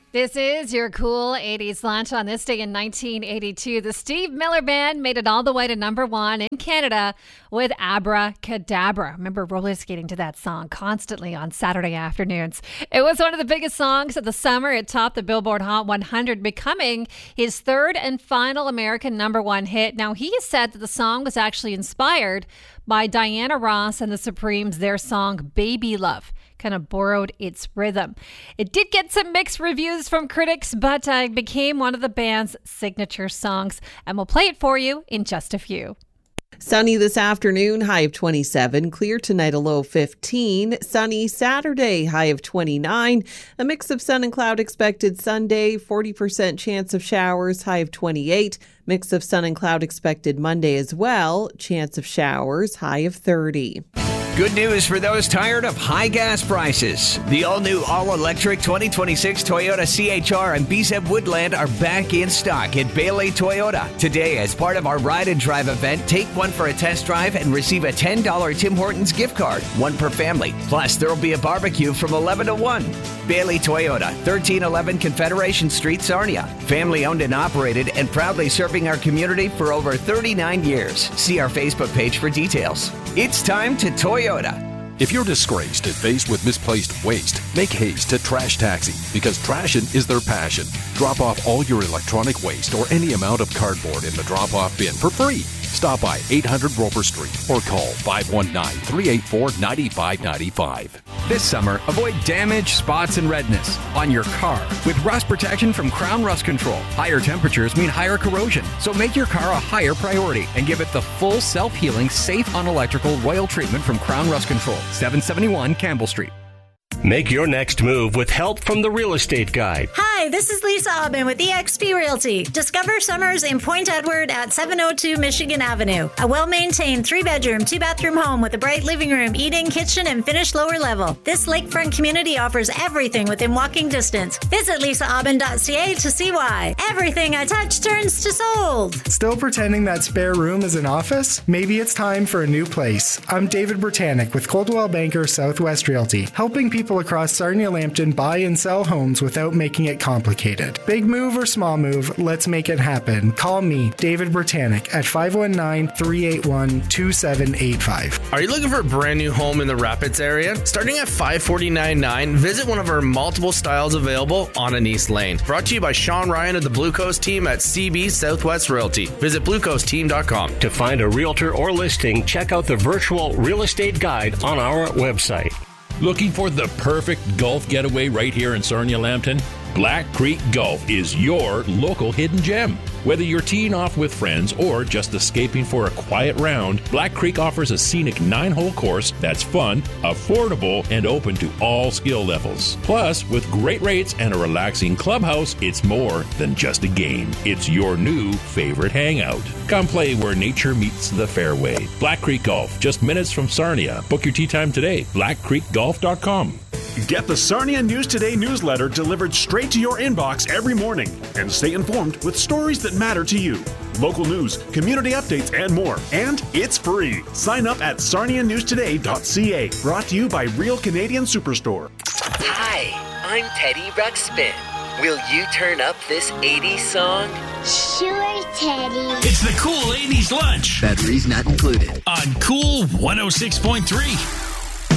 This is your cool 80s lunch on this day in 1982. The Steve Miller Band made it all the way to number one in Canada with Abracadabra. I remember roller skating to that song constantly on Saturday afternoons. It was one of the biggest songs of the summer. It topped the Billboard Hot 100, becoming his third and final American number one hit. Now, he said that the song was actually inspired by Diana Ross and the Supremes, their song Baby Love. Kind of borrowed its rhythm. It did get some mixed reviews from critics, but it became one of the band's signature songs. And we'll play it for you in just a few. Sunny this afternoon, high of 27. Clear tonight, a low 15. Sunny Saturday, high of 29. A mix of sun and cloud expected Sunday. 40% chance of showers, high of 28. Mix of sun and cloud expected Monday as well. Chance of showers, high of 30. Good news for those tired of high gas prices. The all-new, all-electric 2026 Toyota CHR and BZ Woodland are back in stock at Bailey Toyota. Today, as part of our Ride and Drive event, take one for a test drive and receive a $10 Tim Hortons gift card, one per family. Plus, there will be a barbecue from 11 to 1. Bailey Toyota, 1311 Confederation Street, Sarnia. Family-owned and operated and proudly serving our community for over 39 years. See our Facebook page for details. It's time to Toyota. If you're disgraced and faced with misplaced waste, make haste to Trash Taxi, because trashing is their passion. Drop off all your electronic waste or any amount of cardboard in the drop-off bin for free. Stop by 800 Roper Street or call 519-384-9595. This summer, avoid damage, spots, and redness on your car with rust protection from Crown Rust Control. Higher temperatures mean higher corrosion, so make your car a higher priority and give it the full self-healing, safe on electrical royal treatment from Crown Rust Control, 771 Campbell Street. Make your next move with help from the Real Estate Guide. Hi, this is Lisa Aubin with eXp Realty. Discover summers in Point Edward at 702 Michigan Avenue. A well-maintained 3-bedroom, 2-bathroom home with a bright living room, eating, kitchen, and finished lower level. This lakefront community offers everything within walking distance. Visit lisaaubin.ca to see why. Everything I touch turns to sold. Still pretending that spare room is an office? Maybe it's time for a new place. I'm David Britannic with Coldwell Banker Southwest Realty, helping people across Sarnia-Lambton buy and sell homes without making it complicated. Big move or small move, let's make it happen. Call me, David Britannic, at 519-381-2785. Are you looking for a brand new home in the Rapids area? Starting at $549.9, visit one of our multiple styles available on an East Lane. Brought to you by Sean Ryan of the Blue Coast team at CB Southwest Realty. Visit bluecoastteam.com. To find a realtor or listing, check out the virtual real estate guide on our website. Looking for the perfect golf getaway right here in Sarnia-Lambton? Black Creek Golf is your local hidden gem. Whether you're teeing off with friends or just escaping for a quiet round, Black Creek offers a scenic 9-hole course that's fun, affordable, and open to all skill levels. Plus, with great rates and a relaxing clubhouse, it's more than just a game. It's your new favorite hangout. Come play where nature meets the fairway. Black Creek Golf, just minutes from Sarnia. Book your tee time today. BlackCreekGolf.com. Get the Sarnia News Today newsletter delivered straight to your inbox every morning and stay informed with stories that matter to you. Local news, community updates, and more. And it's free. Sign up at sarnianewstoday.ca. Brought to you by Real Canadian Superstore. Hi, I'm Teddy Ruxpin. Will you turn up this 80s song? Sure, Teddy. It's the Cool 80s Lunch. Batteries not included. On Cool 106.3.